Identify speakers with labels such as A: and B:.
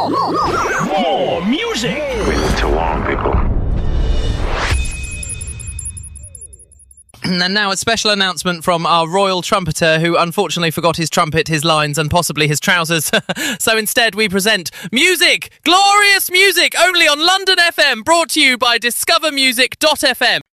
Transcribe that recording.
A: More music.
B: With Toowong people.
C: And now a special announcement from our royal trumpeter who unfortunately forgot his trumpet, his lines and possibly his trousers. So instead we present music, glorious music, only on London FM, brought to you by discovermusic.fm.